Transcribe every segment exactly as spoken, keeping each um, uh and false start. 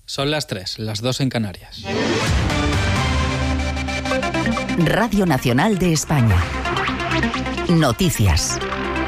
Son las tres, las dos en Canarias. Radio Nacional de España. Noticias.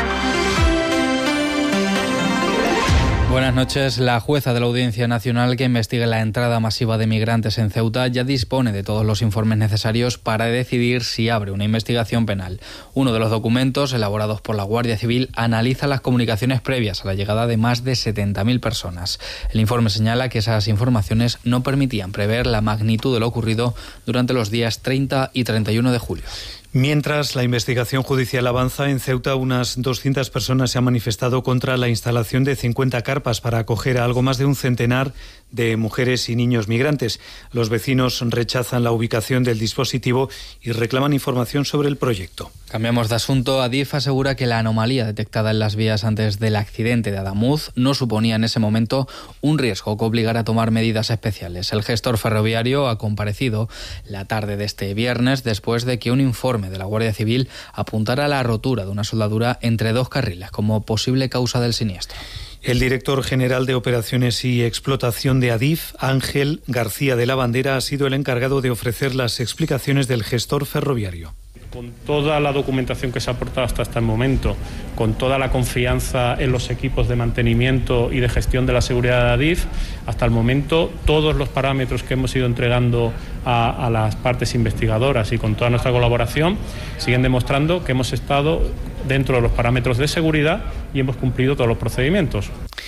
Buenas noches. La jueza de la Audiencia Nacional que investiga la entrada masiva de migrantes en Ceuta ya dispone de todos los informes necesarios para decidir si abre una investigación penal. Uno de los documentos, elaborados por la Guardia Civil, analiza las comunicaciones previas a la llegada de más de setenta mil personas. El informe señala que esas informaciones no permitían prever la magnitud de lo ocurrido durante los días treinta y treinta y uno de julio. Mientras la investigación judicial avanza, en Ceuta unas doscientas personas se han manifestado contra la instalación de cincuenta carpas para acoger a algo más de un centenar de mujeres y niños migrantes. Los vecinos rechazan la ubicación del dispositivo y reclaman información sobre el proyecto. Cambiamos de asunto. Adif asegura que la anomalía detectada en las vías antes del accidente de Adamuz no suponía en ese momento un riesgo que obligara a tomar medidas especiales. El gestor ferroviario ha comparecido la tarde de este viernes después de que un informe de la Guardia Civil apuntara a la rotura de una soldadura entre dos carriles como posible causa del siniestro. El director general de Operaciones y Explotación de Adif, Ángel García de la Bandera, ha sido el encargado de ofrecer las explicaciones del gestor ferroviario. Con toda la documentación que se ha aportado hasta este momento, con toda la confianza en los equipos de mantenimiento y de gestión de la seguridad de Adif, hasta el momento todos los parámetros que hemos ido entregando a, a las partes investigadoras y con toda nuestra colaboración siguen demostrando que hemos estado dentro de los parámetros de seguridad y hemos cumplido todos los procedimientos.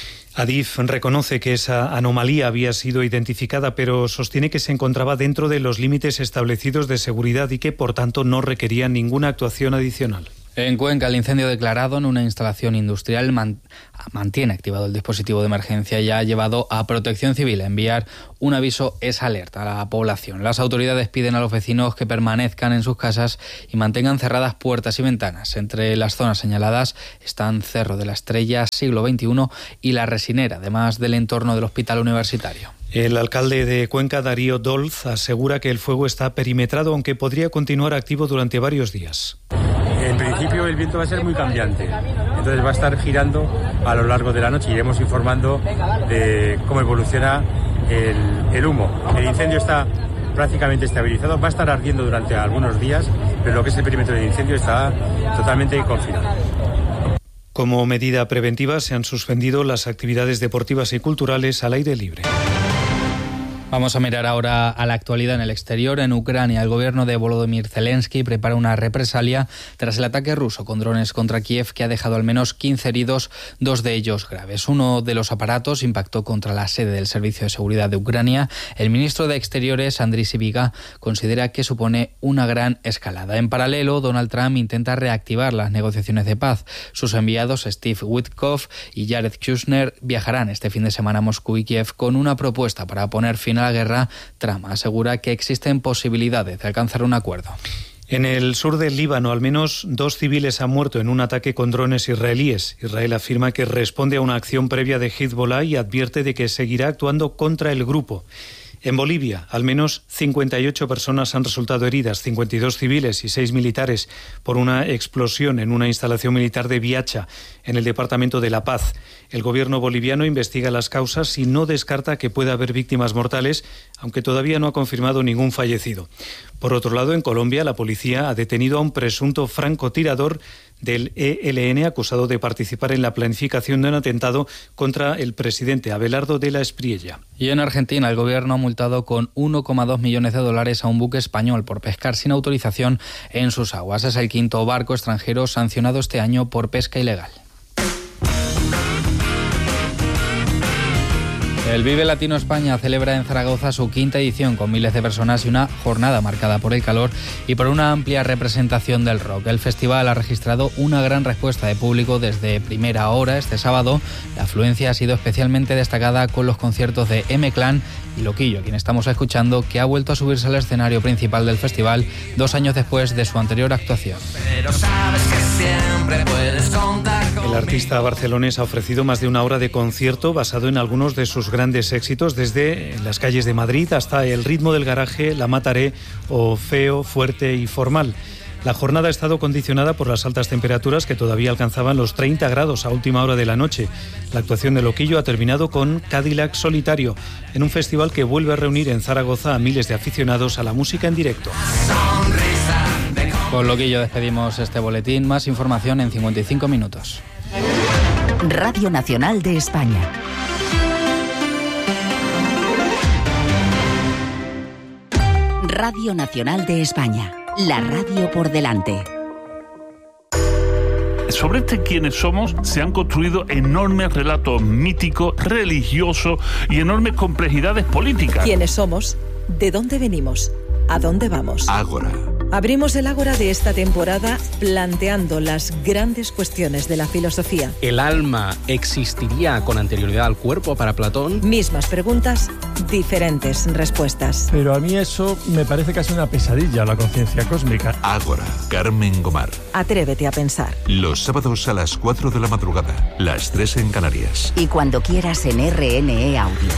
Adif reconoce que esa anomalía había sido identificada, pero sostiene que se encontraba dentro de los límites establecidos de seguridad y que, por tanto, no requería ninguna actuación adicional. En Cuenca, el incendio declarado en una instalación industrial man- mantiene activado el dispositivo de emergencia y ha llevado a Protección Civil a enviar un aviso esa alerta a la población. Las autoridades piden a los vecinos que permanezcan en sus casas y mantengan cerradas puertas y ventanas. Entre las zonas señaladas están Cerro de la Estrella, Siglo veintiuno y La Resinera, además del entorno del hospital universitario. El alcalde de Cuenca, Darío Dolz, asegura que el fuego está perimetrado, aunque podría continuar activo durante varios días. En principio el viento va a ser muy cambiante, entonces va a estar girando a lo largo de la noche. Iremos informando de cómo evoluciona el, el humo. El incendio está prácticamente estabilizado, va a estar ardiendo durante algunos días, pero lo que es el perímetro del incendio está totalmente confinado. Como medida preventiva se han suspendido las actividades deportivas y culturales al aire libre. Vamos a mirar ahora a la actualidad en el exterior. En Ucrania, el gobierno de Volodymyr Zelensky prepara una represalia tras el ataque ruso con drones contra Kiev que ha dejado al menos quince heridos, dos de ellos graves. Uno de los aparatos impactó contra la sede del Servicio de Seguridad de Ucrania. El ministro de Exteriores, Andriy Sybiga, considera que supone una gran escalada. En paralelo, Donald Trump intenta reactivar las negociaciones de paz. Sus enviados, Steve Witkoff y Jared Kushner, viajarán este fin de semana a Moscú y Kiev con una propuesta para poner fin a la guerra. Trump asegura que existen posibilidades de alcanzar un acuerdo. En el sur del Líbano, al menos dos civiles han muerto en un ataque con drones israelíes. Israel afirma que responde a una acción previa de Hezbollah y advierte de que seguirá actuando contra el grupo. En Bolivia, al menos cincuenta y ocho personas han resultado heridas, cincuenta y dos civiles y seis militares, por una explosión en una instalación militar de Viacha, en el departamento de La Paz. El gobierno boliviano investiga las causas y no descarta que pueda haber víctimas mortales, aunque todavía no ha confirmado ningún fallecido. Por otro lado, en Colombia, la policía ha detenido a un presunto francotirador del E L N acusado de participar en la planificación de un atentado contra el presidente Abelardo de la Espriella. Y en Argentina, el gobierno ha multado con uno coma dos millones de dólares a un buque español por pescar sin autorización en sus aguas. Es el quinto barco extranjero sancionado este año por pesca ilegal. El Vive Latino España celebra en Zaragoza su quinta edición con miles de personas y una jornada marcada por el calor y por una amplia representación del rock. El festival ha registrado una gran respuesta de público desde primera hora este sábado. La afluencia ha sido especialmente destacada con los conciertos de M-Clan y Loquillo, a quien estamos escuchando, que ha vuelto a subirse al escenario principal del festival dos años después de su anterior actuación. Pero sabes que siempre puedes contar conmigo. El artista barcelonés ha ofrecido más de una hora de concierto basado en algunos de sus grandes éxitos, desde Las calles de Madrid hasta El ritmo del garaje, La mataré o Feo, fuerte y formal. La jornada ha estado condicionada por las altas temperaturas que todavía alcanzaban los treinta grados a última hora de la noche. La actuación de Loquillo ha terminado con Cadillac Solitario, en un festival que vuelve a reunir en Zaragoza a miles de aficionados a la música en directo. Con Loquillo despedimos este boletín. Más información en cincuenta y cinco minutos. Radio Nacional de España. Radio Nacional de España. La radio por delante. Sobre este quiénes somos se han construido enormes relatos míticos, religiosos y enormes complejidades políticas. ¿Quiénes somos? ¿De dónde venimos? ¿A dónde vamos? Ágora. Abrimos el Ágora de esta temporada planteando las grandes cuestiones de la filosofía. ¿El alma existiría con anterioridad al cuerpo para Platón? Mismas preguntas, diferentes respuestas. Pero a mí eso me parece casi una pesadilla, la conciencia cósmica. Ágora, Carmen Gomar. Atrévete a pensar. Los sábados a las cuatro de la madrugada, las tres en Canarias. Y cuando quieras en R N E Audio.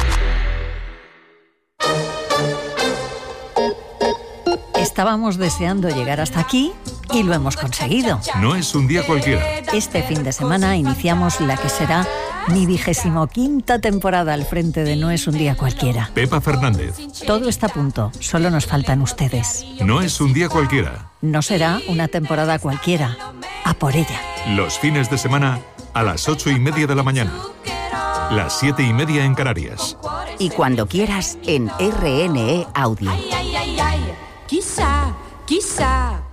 Estábamos deseando llegar hasta aquí y lo hemos conseguido. No es un día cualquiera. Este fin de semana iniciamos la que será mi vigésimo quinta temporada al frente de No es un día cualquiera. Pepa Fernández. Todo está a punto, solo nos faltan ustedes. No es un día cualquiera. No será una temporada cualquiera. A por ella. Los fines de semana a las ocho y media de la mañana. Las siete y media en Canarias. Y cuando quieras en R N E Audio. Ay, ay, ay, ay. Quizá, quizá.